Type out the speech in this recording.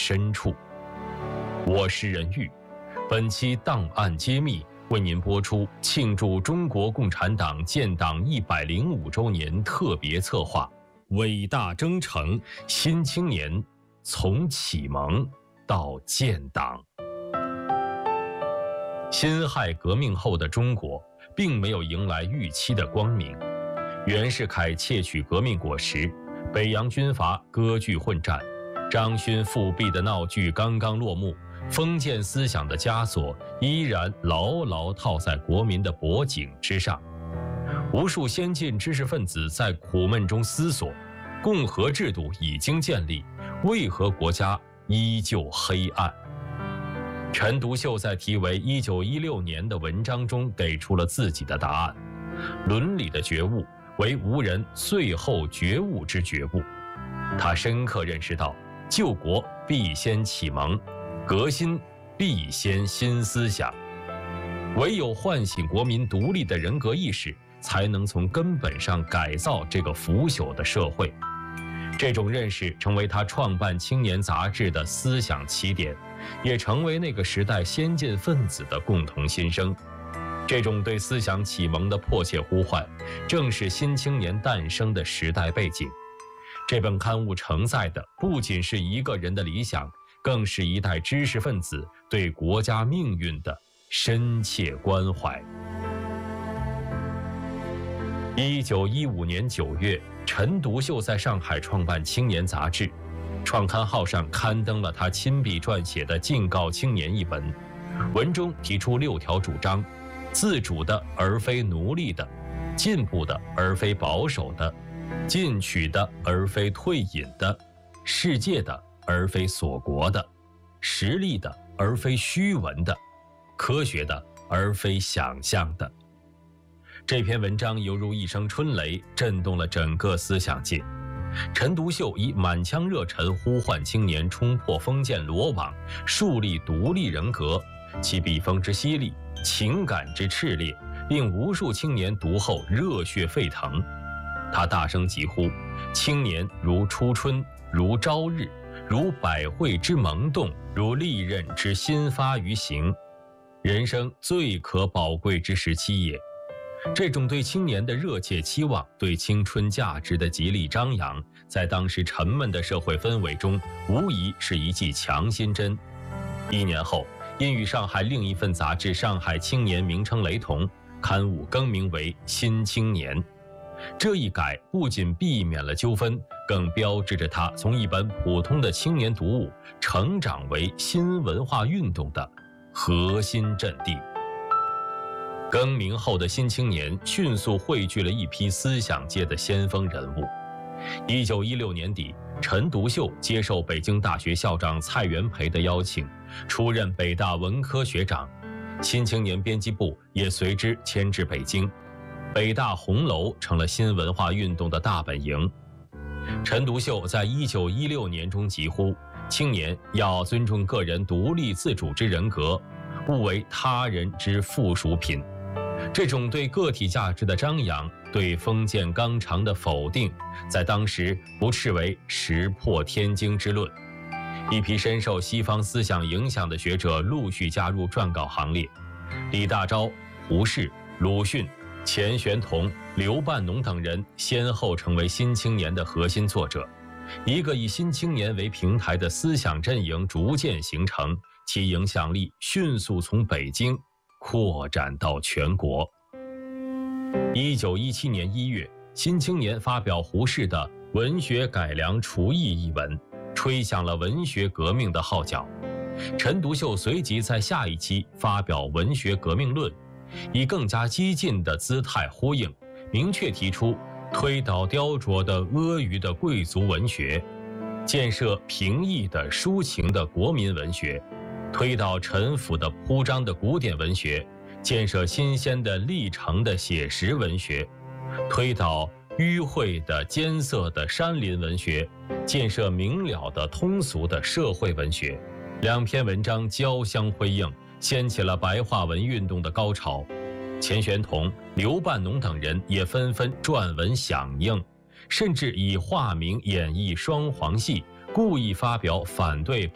深处。我是任玉，本期档案揭秘为您播出庆祝中国共产党建党105周年特别策划《伟大征程：新青年从启蒙到建党》。辛亥革命后的中国并没有迎来预期的光明，袁世凯窃取革命果实，北洋军阀割据混战，张勋复辟的闹剧刚刚落幕，封建思想的枷锁依然牢牢套在国民的脖颈之上。无数先进知识分子在苦闷中思索：共和制度已经建立，为何国家依旧黑暗？陈独秀在题为《1916年》的文章中给出了自己的答案：伦理的觉悟为吾人最后觉悟之觉悟。他深刻认识到，救国必先启蒙，革新必先新思想，唯有唤醒国民独立的人格意识，才能从根本上改造这个腐朽的社会。这种认识成为他创办《青年》杂志的思想起点，也成为那个时代先进分子的共同心声。这种对思想启蒙的迫切呼唤，正是《新青年》诞生的时代背景。这本刊物承载的不仅是一个人的理想，更是一代知识分子对国家命运的深切关怀。1915年9月，陈独秀在上海创办《青年》杂志，创刊号上刊登了他亲笔撰写的《敬告青年》一文，文中提出6条主张：自主的而非奴隶的，进步的而非保守的，进取的而非退隐的，世界的而非锁国的，实力的而非虚文的，科学的而非想象的。这篇文章犹如一声春雷，震动了整个思想界。陈独秀以满腔热忱呼唤青年冲破封建罗网，树立独立人格，其笔锋之犀利，情感之炽烈，令无数青年读后热血沸腾。他大声疾呼：青年如初春，如朝日，如百卉之萌动，如利刃之新发于行，人生最可宝贵之时期也。这种对青年的热切期望，对青春价值的极力张扬，在当时沉闷的社会氛围中，无疑是一剂强心针。1年后，因与上海另一份杂志《上海青年》名称雷同，刊物更名为《新青年》。这一改不仅避免了纠纷，更标志着他从一本普通的青年读物，成长为新文化运动的核心阵地。更名后的《新青年》迅速汇聚了一批思想界的先锋人物。1916年底，陈独秀接受北京大学校长蔡元培的邀请，出任北大文科学长，《新青年》编辑部也随之迁至北京。北大红楼成了新文化运动的大本营。陈独秀在1916年中疾呼：青年要尊重个人独立自主之人格，勿为他人之附属品。这种对个体价值的张扬，对封建纲常的否定，在当时不斥为石破天惊之论。一批深受西方思想影响的学者陆续加入撰稿行列，李大钊、胡适、鲁迅、钱玄同、刘半农等人先后成为《新青年》的核心作者。一个以《新青年》为平台的思想阵营逐渐形成，其影响力迅速从北京扩展到全国。1917年1月，《新青年》发表胡适的《文学改良刍议》一文，吹响了文学革命的号角。陈独秀随即在下一期发表《文学革命论》，以更加激进的姿态呼应，明确提出推倒雕琢的阿谀的贵族文学，建设平易的抒情的国民文学，推倒陈腐的铺张的古典文学，建设新鲜的历程的写实文学，推倒迂晦的艰涩的山林文学，建设明了的通俗的社会文学。2篇文章交相辉映，掀起了白话文运动的高潮。钱玄同、刘半农等人也纷纷撰文响应，甚至以化名演绎双簧戏，故意发表反对